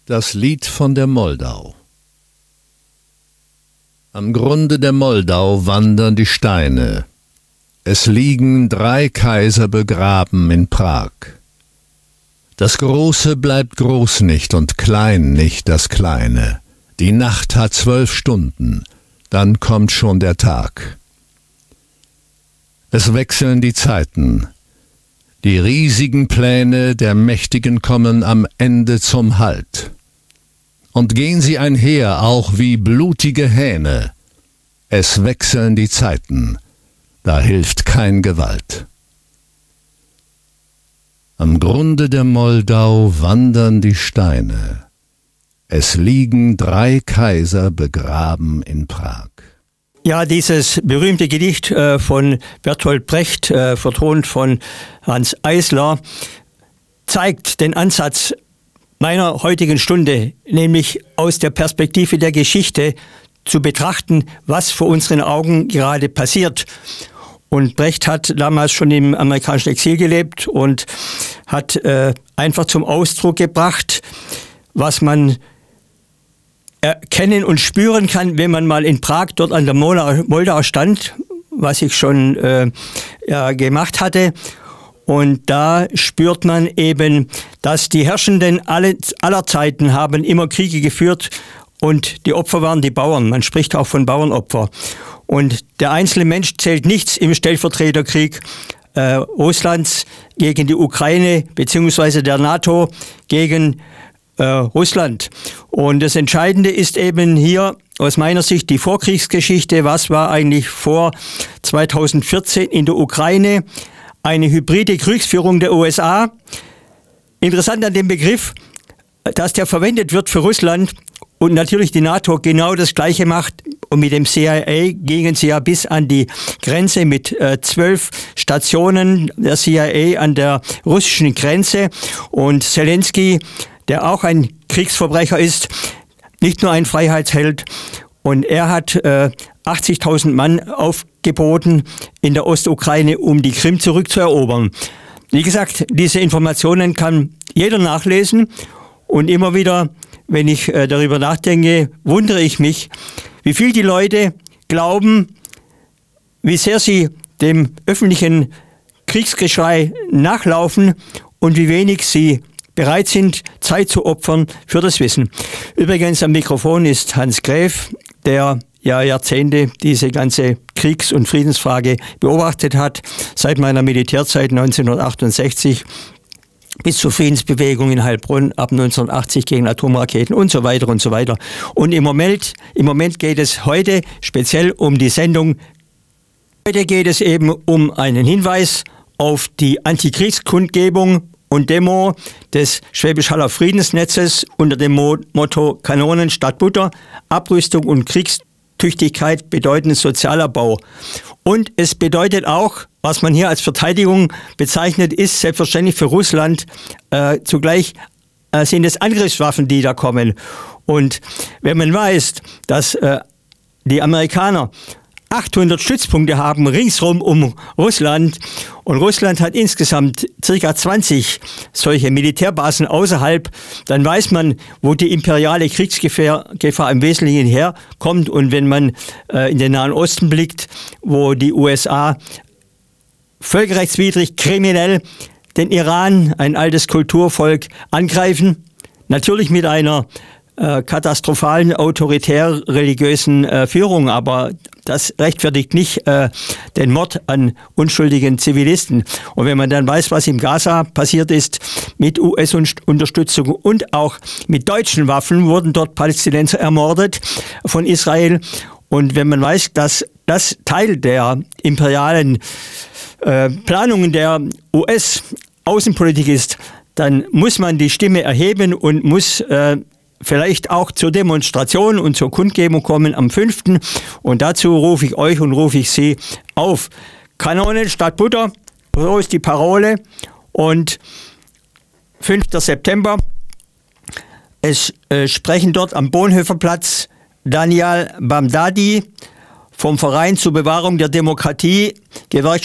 Das Lied von der Moldau. Am Grunde der Moldau wandern die Steine. Es liegen 3 Kaiser begraben in Prag. Das Große bleibt groß nicht und klein nicht das Kleine. Die Nacht hat 12 Stunden, dann kommt schon der Tag. Es wechseln die Zeiten. Die riesigen Pläne der Mächtigen kommen am Ende zum Halt. Und gehen sie einher auch wie blutige Hähne. Es wechseln die Zeiten, da hilft kein Gewalt. Am Grunde der Moldau wandern die Steine. Es liegen 3 Kaiser begraben in Prag. Ja, dieses berühmte Gedicht von Bertolt Brecht, vertont von Hans Eisler, zeigt den Ansatz meiner heutigen Stunde, nämlich aus der Perspektive der Geschichte zu betrachten, was vor unseren Augen gerade passiert. Und Brecht hat damals schon im amerikanischen Exil gelebt und hat einfach zum Ausdruck gebracht, was man erkennen und spüren kann, wenn man mal in Prag dort an der Moldau stand, was ich schon gemacht hatte. Und da spürt man eben, dass die Herrschenden aller Zeiten haben immer Kriege geführt und die Opfer waren die Bauern. Man spricht auch von Bauernopfer. Und der einzelne Mensch zählt nichts im Stellvertreterkrieg Russlands gegen die Ukraine beziehungsweise der NATO gegen Russland. Und das Entscheidende ist eben hier aus meiner Sicht die Vorkriegsgeschichte. Was war eigentlich vor 2014 in der Ukraine? Eine hybride Kriegsführung der USA. Interessant an dem Begriff, dass der verwendet wird für Russland und natürlich die NATO genau das Gleiche macht. Und mit dem CIA gingen sie ja bis an die Grenze mit 12 Stationen der CIA an der russischen Grenze. Und Zelensky, der auch ein Kriegsverbrecher ist, nicht nur ein Freiheitsheld. Und er hat 80.000 Mann aufgeboten in der Ostukraine, um die Krim zurückzuerobern. Wie gesagt, diese Informationen kann jeder nachlesen. Und immer wieder, wenn ich darüber nachdenke, wundere ich mich, wie viel die Leute glauben, wie sehr sie dem öffentlichen Kriegsgeschrei nachlaufen und wie wenig sie bereit sind, Zeit zu opfern für das Wissen. Übrigens am Mikrofon ist Hans Gräf, der Jahrzehnte diese ganze Kriegs- und Friedensfrage beobachtet hat, seit meiner Militärzeit 1968 bis zur Friedensbewegung in Heilbronn ab 1980 gegen Atomraketen und so weiter und so weiter. Und im Moment geht es heute speziell um die Sendung. Heute geht es eben um einen Hinweis auf die Antikriegskundgebung und Demo des Schwäbisch-Haller Friedensnetzes unter dem Motto Kanonen statt Butter, Abrüstung und Kriegstüchtigkeit bedeuten Sozialabbau. Und es bedeutet auch, was man hier als Verteidigung bezeichnet, ist selbstverständlich für Russland zugleich sind es Angriffswaffen, die da kommen. Und wenn man weiß, dass die Amerikaner 800 Stützpunkte haben ringsherum um Russland und Russland hat insgesamt ca. 20 solche Militärbasen außerhalb, dann weiß man, wo die imperiale Kriegsgefahr im Wesentlichen herkommt. Und wenn man in den Nahen Osten blickt, wo die USA völkerrechtswidrig, kriminell den Iran, ein altes Kulturvolk, angreifen, natürlich mit einer katastrophalen, autoritär-religiösen Führung, aber das rechtfertigt nicht den Mord an unschuldigen Zivilisten. Und wenn man dann weiß, was im Gaza passiert ist, mit US-Unterstützung und auch mit deutschen Waffen wurden dort Palästinenser ermordet von Israel. Und wenn man weiß, dass das Teil der imperialen Planungen der US-Außenpolitik ist, dann muss man die Stimme erheben und muss vielleicht auch zur Demonstration und zur Kundgebung kommen am 5. Und dazu rufe ich euch und rufe ich Sie auf. Kanonen statt Butter, so ist die Parole. Und 5. September, es sprechen dort am Bonhoefferplatz Daniel Bamdadi vom Verein zur Bewahrung der Demokratie,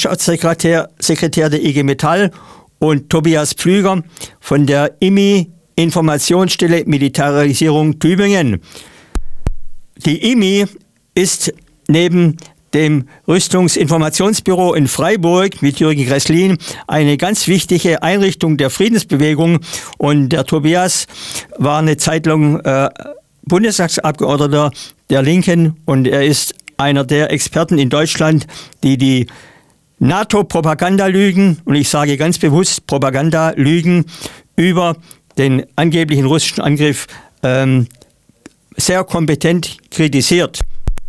Gewerkschaftssekretär der IG Metall, und Tobias Pflüger von der IMI, Informationsstelle Militarisierung Tübingen. Die IMI ist neben dem Rüstungsinformationsbüro in Freiburg mit Jürgen Gresslin eine ganz wichtige Einrichtung der Friedensbewegung. Und der Tobias war eine Zeit lang Bundestagsabgeordneter der Linken und er ist einer der Experten in Deutschland, die NATO-Propagandalügen, und ich sage ganz bewusst Propagandalügen, über den angeblichen russischen Angriff sehr kompetent kritisiert.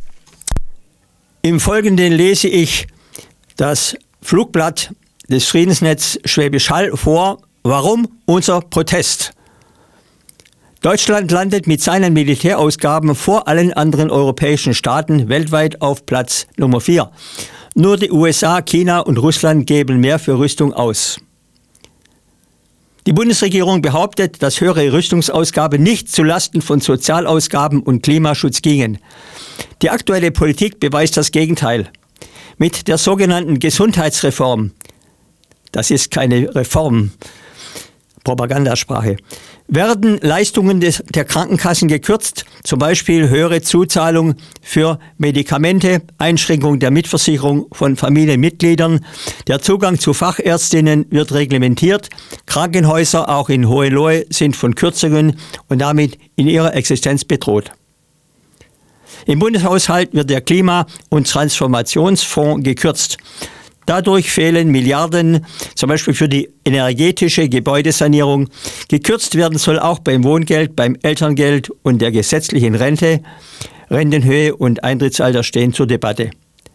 Im Folgenden lese ich das Flugblatt des Friedensnetz Schwäbisch Hall vor. Warum unser Protest? Deutschland landet mit seinen Militärausgaben vor allen anderen europäischen Staaten weltweit auf Platz Nummer 4. Nur die USA, China und Russland geben mehr für Rüstung aus. Die Bundesregierung behauptet, dass höhere Rüstungsausgaben nicht zulasten von Sozialausgaben und Klimaschutz gingen. Die aktuelle Politik beweist das Gegenteil. Mit der sogenannten Gesundheitsreform, das ist keine Reform, Propagandasprache, werden Leistungen der Krankenkassen gekürzt, zum Beispiel höhere Zuzahlung für Medikamente, Einschränkung der Mitversicherung von Familienmitgliedern, der Zugang zu Fachärztinnen wird reglementiert, Krankenhäuser auch in Hohenlohe sind von Kürzungen und damit in ihrer Existenz bedroht. Im Bundeshaushalt wird der Klima- und Transformationsfonds gekürzt. Dadurch fehlen Milliarden, zum Beispiel für die energetische Gebäudesanierung. Gekürzt werden soll auch beim Wohngeld, beim Elterngeld und der gesetzlichen Rente. Rentenhöhe und Eintrittsalter stehen zur Debatte.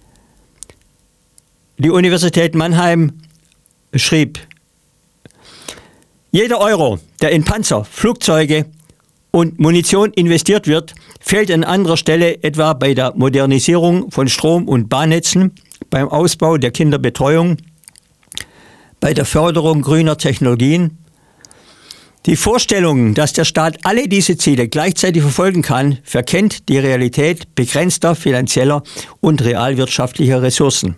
Die Universität Mannheim schrieb, jeder Euro, der in Panzer, Flugzeuge und Munition investiert wird, fehlt an anderer Stelle, etwa bei der Modernisierung von Strom- und Bahnnetzen, beim Ausbau der Kinderbetreuung, bei der Förderung grüner Technologien. Die Vorstellung, dass der Staat alle diese Ziele gleichzeitig verfolgen kann, verkennt die Realität begrenzter finanzieller und realwirtschaftlicher Ressourcen.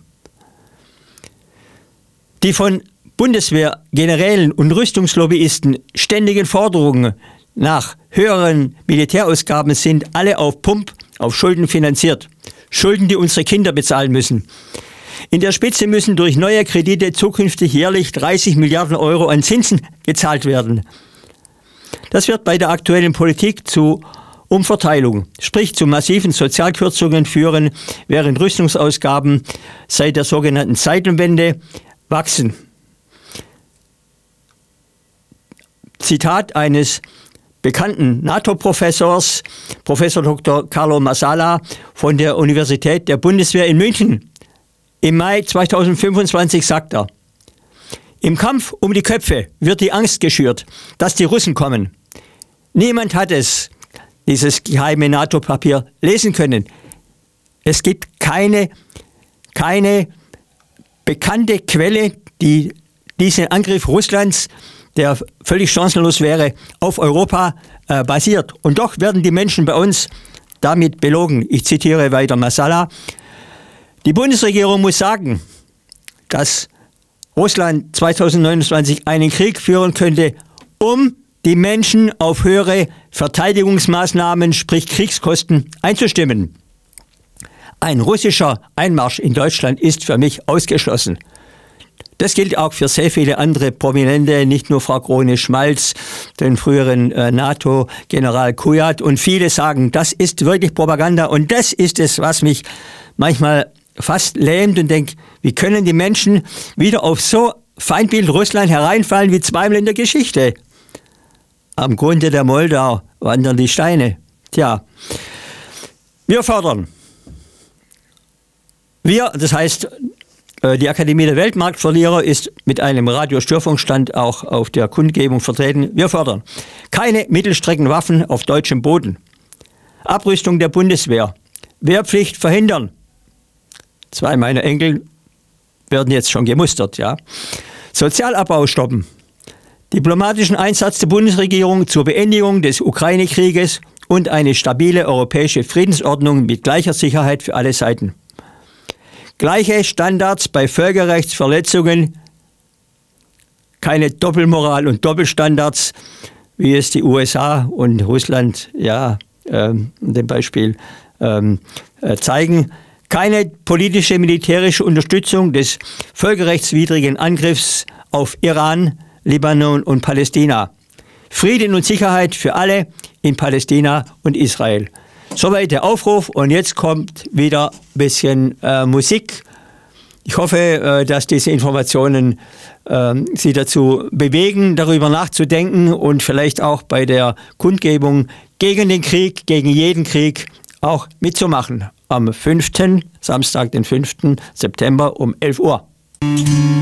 Die von Bundeswehrgenerälen und Rüstungslobbyisten ständigen Forderungen nach höheren Militärausgaben sind alle auf Pump, auf Schulden finanziert. Schulden, die unsere Kinder bezahlen müssen. In der Spitze müssen durch neue Kredite zukünftig jährlich 30 Milliarden Euro an Zinsen gezahlt werden. Das wird bei der aktuellen Politik zu Umverteilung, sprich zu massiven Sozialkürzungen führen, während Rüstungsausgaben seit der sogenannten Zeitenwende wachsen. Zitat eines bekannten NATO-Professors, Professor Dr. Carlo Massala von der Universität der Bundeswehr in München. Im Mai 2025 sagt er, im Kampf um die Köpfe wird die Angst geschürt, dass die Russen kommen. Niemand hat dieses geheime NATO-Papier lesen können. Es gibt keine bekannte Quelle, die diesen Angriff Russlands, der völlig chancenlos wäre, auf Europa basiert. Und doch werden die Menschen bei uns damit belogen. Ich zitiere weiter Massala. Die Bundesregierung muss sagen, dass Russland 2029 einen Krieg führen könnte, um die Menschen auf höhere Verteidigungsmaßnahmen, sprich Kriegskosten, einzustimmen. Ein russischer Einmarsch in Deutschland ist für mich ausgeschlossen. Das gilt auch für sehr viele andere Prominente, nicht nur Frau Krone-Schmalz, den früheren NATO-General Kujat. Und viele sagen, das ist wirklich Propaganda. Und das ist es, was mich manchmal fast lähmt und denkt, wie können die Menschen wieder auf so Feindbild Russland hereinfallen wie zweimal in der Geschichte? Am Grunde der Moldau wandern die Steine. Tja, wir fordern. Wir, das heißt, die Akademie der Weltmarktverlierer ist mit einem Radiostörfunkstand auch auf der Kundgebung vertreten. Wir fordern keine Mittelstreckenwaffen auf deutschem Boden. Abrüstung der Bundeswehr. Wehrpflicht verhindern. 2 meiner Enkel werden jetzt schon gemustert, ja. Sozialabbau stoppen. Diplomatischen Einsatz der Bundesregierung zur Beendigung des Ukraine-Krieges und eine stabile europäische Friedensordnung mit gleicher Sicherheit für alle Seiten. Gleiche Standards bei Völkerrechtsverletzungen, keine Doppelmoral und Doppelstandards wie es die USA und Russland in dem Beispiel zeigen. Keine politische, militärische Unterstützung des völkerrechtswidrigen Angriffs auf Iran, Libanon und Palästina. Frieden und Sicherheit für alle in Palästina und Israel. Soweit der Aufruf und jetzt kommt wieder ein bisschen Musik. Ich hoffe, dass diese Informationen Sie dazu bewegen, darüber nachzudenken und vielleicht auch bei der Kundgebung gegen den Krieg, gegen jeden Krieg auch mitzumachen. Am 5. Samstag, den 5. September um 11 Uhr.